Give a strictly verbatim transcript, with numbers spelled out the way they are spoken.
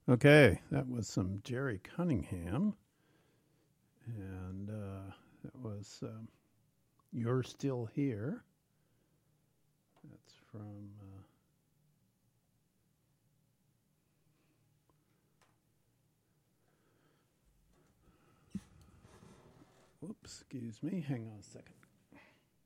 Okay, that was some Jerry Cunningham, and uh, that was um, You're Still Here. That's from. Uh, Whoops, excuse me. Hang on a second.